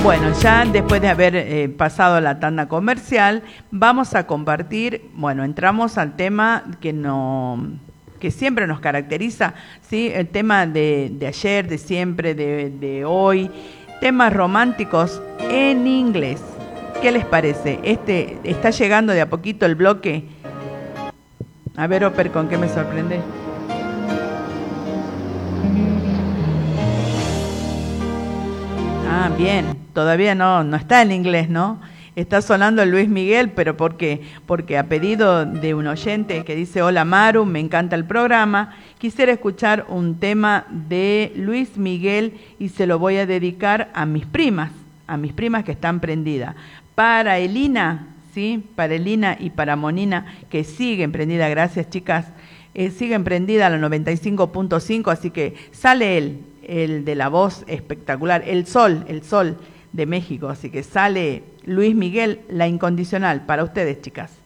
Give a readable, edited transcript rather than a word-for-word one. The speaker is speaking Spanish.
Bueno, ya después de haber pasado la tanda comercial, vamos a compartir, bueno, entramos al tema que siempre nos caracteriza, ¿sí? El tema de ayer, de siempre, de hoy, temas románticos en inglés. ¿Qué les parece? Está llegando de a poquito el bloque. A ver, Oper, ¿con qué me sorprende? Ah, bien, todavía no está en inglés, ¿no? Está sonando el Luis Miguel, pero ¿por qué? Porque a pedido de un oyente que dice: hola Maru, me encanta el programa, quisiera escuchar un tema de Luis Miguel y se lo voy a dedicar a mis primas que están prendidas. Para Elina, ¿sí? Para Elina y para Monina, que siguen prendidas, gracias chicas, siguen prendidas a la 95.5, así que sale el de la voz espectacular, el sol de México, así que sale Luis Miguel, La Incondicional, para ustedes chicas.